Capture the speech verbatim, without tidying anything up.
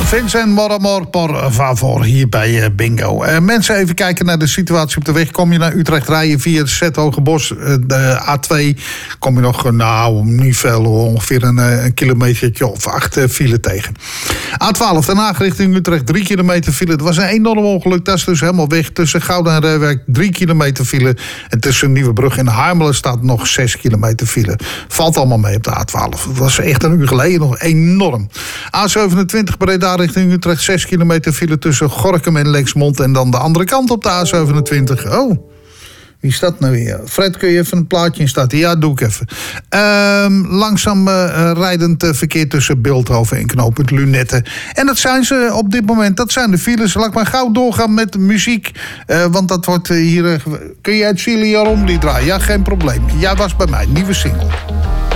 Vincent Moramor por favor hier bij uh, Bingo. Uh, mensen, even kijken naar de situatie op de weg. Kom je naar Utrecht rijden via het Zethogenbos, uh, de A twee... kom je nog, nou, niet veel, ongeveer een, een kilometertje of acht uh, file tegen. A twaalf, Den Haag richting Utrecht, drie kilometer file. Het was een enorm ongeluk, dat is dus helemaal weg. Tussen Gouda en Reewijk, drie kilometer file. En tussen Nieuwebrug en Harmelen staat nog zes kilometer file. Valt allemaal mee op de A twaalf. Het was echt een uur geleden nog enorm. A zevenentwintig, Breda richting Utrecht, zes kilometer file tussen Gorinchem en Lexmond. En dan de andere kant op de A zevenentwintig. Oh, wie is dat nou weer? Fred, kun je even een plaatje instarten? Ja, doe ik even. Uh, langzaam uh, rijdend uh, verkeer tussen Bilthoven en knooppunt Lunetten. En dat zijn ze op dit moment. Dat zijn de files. Laat ik maar gauw doorgaan met muziek. Uh, want dat wordt uh, hier... Uh, kun je het Celia Romley draaien? Ja, geen probleem. Jij was bij mij. Nieuwe single.